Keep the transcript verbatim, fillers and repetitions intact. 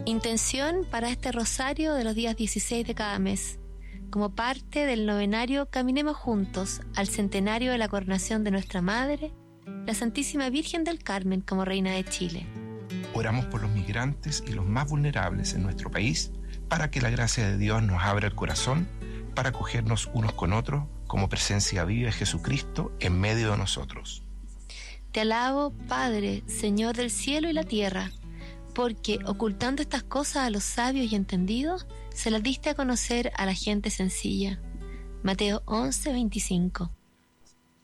Intención para este rosario de los días dieciséis de cada mes. Como parte del novenario, caminemos juntos al centenario de la coronación de nuestra Madre, la Santísima Virgen del Carmen, como Reina de Chile. Oramos por los migrantes y los más vulnerables en nuestro país, para que la gracia de Dios nos abra el corazón, para acogernos unos con otros, como presencia viva de Jesucristo en medio de nosotros. Te alabo, Padre, Señor del cielo y la tierra, porque, ocultando estas cosas a los sabios y entendidos, se las diste a conocer a la gente sencilla. Mateo once, veinticinco.